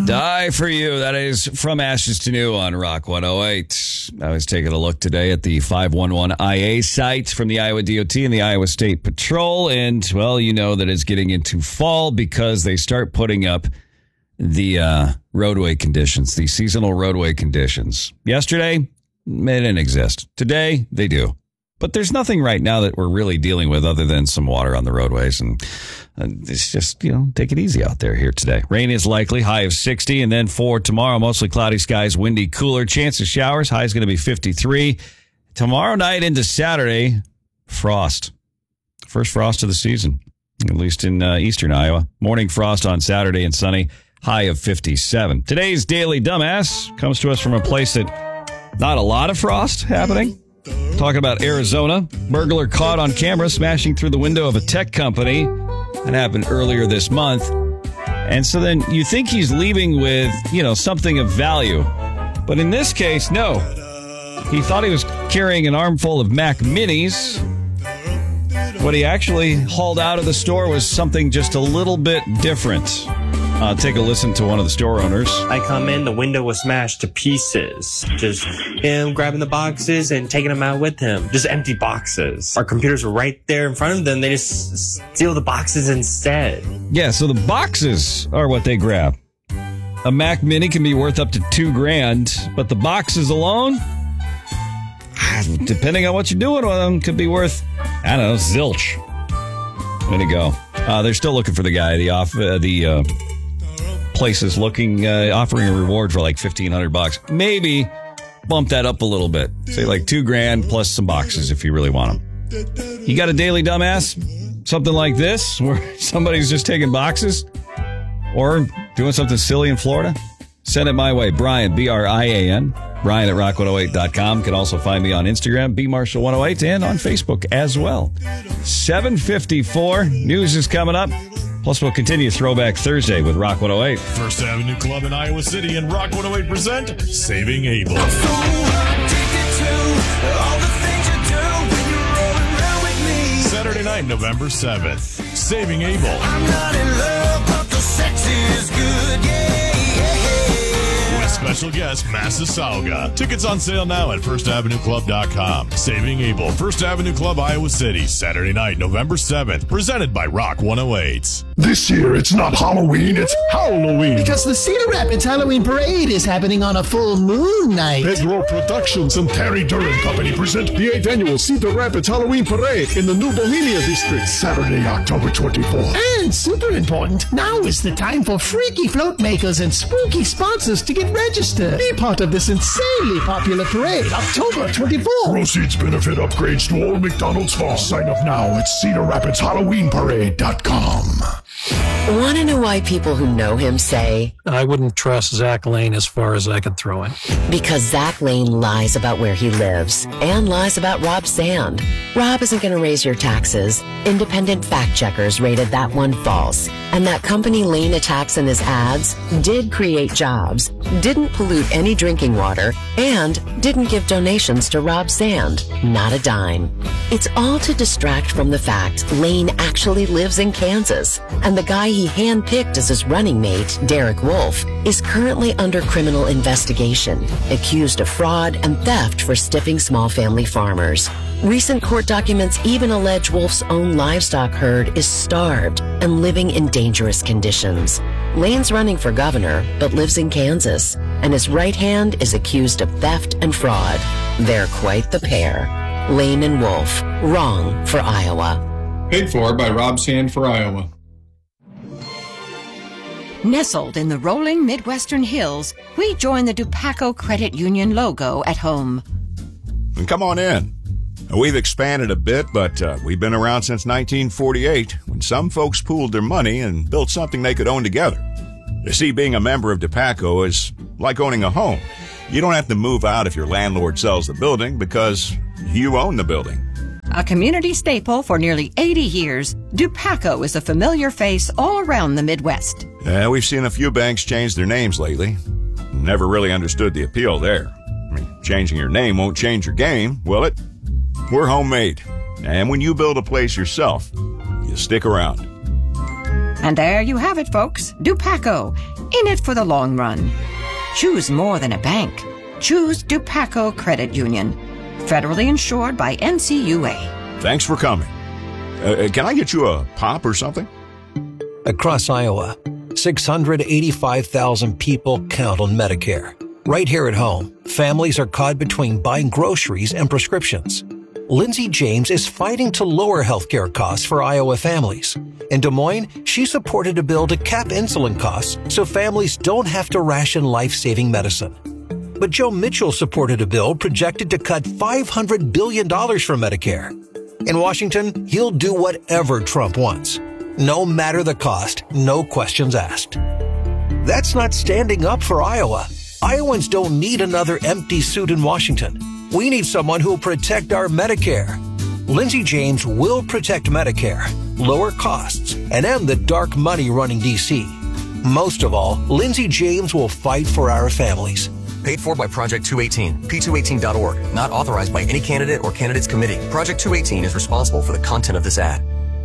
Die for You. That is From Ashes to New on Rock 108. I was taking a look today at the 511IA site from the Iowa DOT and the Iowa State Patrol. And, well, you know that it's getting into fall because they start putting up the roadway conditions, the seasonal roadway conditions. Yesterday, they didn't exist. Today, they do. But there's nothing right now that we're really dealing with other than some water on the roadways. And it's just, take it easy out there here today. Rain is likely, high of 60. And then for tomorrow, mostly cloudy skies, windy, cooler. Chance of showers, high is going to be 53. Tomorrow night into Saturday, frost. First frost of the season, at least in eastern Iowa. Morning frost on Saturday and sunny, high of 57. Today's Daily Dumbass comes to us from a place that not a lot of frost happening. Talking about Arizona. Burglar caught on camera smashing through the window of a tech company. That happened earlier this month. And so then you think he's leaving with, something of value. But in this case, no. He thought he was carrying an armful of Mac Minis. What he actually hauled out of the store was something just a little bit different. Take a listen to one of the store owners. I come in, the window was smashed to pieces. Just him grabbing the boxes and taking them out with him. Just empty boxes. Our computers were right there in front of them. They just steal the boxes instead. Yeah, so the boxes are what they grab. A Mac Mini can be worth up to $2,000, but the boxes alone, depending on what you're doing with them, could be worth, zilch. Way to go. They're still looking for the guy. The place is offering a reward for like $1,500. Maybe bump that up a little bit. Say like $2,000 plus some boxes if you really want them. You got a daily dumbass? Something like this where somebody's just taking boxes or doing something silly in Florida? Send it my way. Brian, B-R-I-A-N. Brian at rock108.com. Can also find me on Instagram, bmarshall108, and on Facebook as well. 7:54. News is coming up. Plus, we'll continue Throwback Thursday with Rock 108. First Avenue Club in Iowa City and Rock 108 present Saving Abel. Saturday night, November 7th. Saving Abel. I'm not in love, but the sex is good, With special guest, Massasauga. Tickets on sale now at FirstAvenueClub.com. Saving Abel, First Avenue Club, Iowa City. Saturday night, November 7th. Presented by Rock 108. This year, it's not Halloween, it's Halloween. Because the Cedar Rapids Halloween Parade is happening on a full moon night. Pedro Productions and Terry Duran Company present the 8th annual Cedar Rapids Halloween Parade in the New Bohemia District. Saturday, October 24th. And super important, now is the time for freaky float makers and spooky sponsors to get registered. Be part of this insanely popular parade, October 24th. Proceeds benefit upgrades to Old McDonald's Farm. Sign up now at CedarRapidsHalloweenParade.com. Want to know why people who know him say, I wouldn't trust Zach Lane as far as I could throw him? Because Zach Lane lies about where he lives and lies about Rob Sand. Rob isn't going to raise your taxes. Independent fact checkers rated that one false. And that company Lane attacks in his ads did create jobs, didn't pollute any drinking water, and didn't give donations to Rob Sand. Not a dime. It's all to distract from the fact Lane actually lives in Kansas. And the guy he handpicked as his running mate, Derek Wolf, is currently under criminal investigation, accused of fraud and theft for stiffing small family farmers. Recent court documents even allege Wolf's own livestock herd is starved and living in dangerous conditions. Lane's running for governor, but lives in Kansas, and his right hand is accused of theft and fraud. They're quite the pair. Lane and Wolf, wrong for Iowa. Paid for by Rob Sand for Iowa. Nestled in the rolling Midwestern hills, we join the Dupaco Credit Union logo at home. And come on in. We've expanded a bit, but we've been around since 1948, when some folks pooled their money and built something they could own together. You see, being a member of Dupaco is like owning a home. You don't have to move out if your landlord sells the building because you own the building. A community staple for nearly 80 years, Dupaco is a familiar face all around the Midwest. We've seen a few banks change their names lately. Never really understood the appeal there. I mean, changing your name won't change your game, will it? We're homemade. And when you build a place yourself, you stick around. And there you have it, folks. Dupaco. in it for the long run. Choose more than a bank. Choose Dupaco Credit Union. Federally insured by NCUA. Thanks for coming. Can I get you a pop or something? Across Iowa, 685,000 people count on Medicare. Right here at home, families are caught between buying groceries and prescriptions. Lindsay James is fighting to lower healthcare costs for Iowa families. In Des Moines, she supported a bill to cap insulin costs so families don't have to ration life-saving medicine. But Joe Mitchell supported a bill projected to cut $500 billion from Medicare. In Washington, he'll do whatever Trump wants. No matter the cost, no questions asked. That's not standing up for Iowa. Iowans don't need another empty suit in Washington. We need someone who will protect our Medicare. Lindsay James will protect Medicare, lower costs, and end the dark money running D.C. Most of all, Lindsay James will fight for our families. Paid for by Project 218, p218.org. Not authorized by any candidate or candidates committee. Project 218 is responsible for the content of this ad.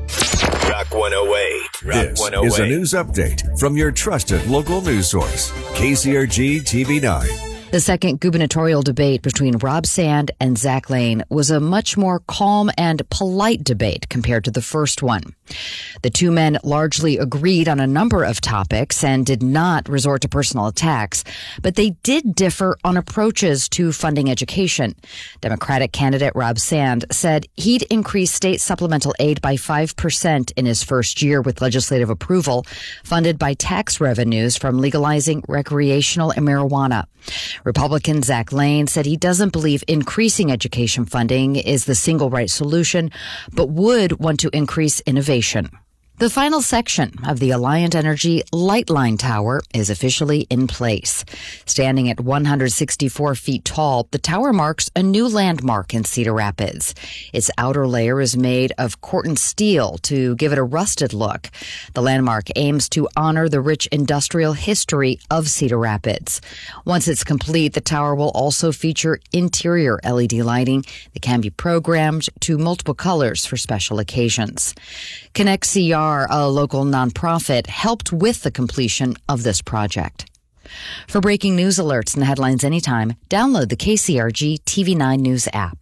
Rock 108. This is a news update from your trusted local news source, KCRG TV9. The second gubernatorial debate between Rob Sand and Zach Lane was a much more calm and polite debate compared to the first one. The two men largely agreed on a number of topics and did not resort to personal attacks, but they did differ on approaches to funding education. Democratic candidate Rob Sand said he'd increase state supplemental aid by 5% in his first year with legislative approval, funded by tax revenues from legalizing recreational marijuana. Republican Zach Lane said he doesn't believe increasing education funding is the single right solution, but would want to increase innovation. The final section of the Alliant Energy Lightline Tower is officially in place. Standing at 164 feet tall, the tower marks a new landmark in Cedar Rapids. Its outer layer is made of Corten steel to give it a rusted look. The landmark aims to honor the rich industrial history of Cedar Rapids. Once it's complete, the tower will also feature interior LED lighting that can be programmed to multiple colors for special occasions. Connect CR, a local nonprofit, helped with the completion of this project. For breaking news alerts and headlines anytime, download the KCRG TV9 News app.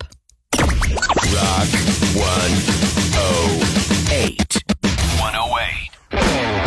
Rock 108.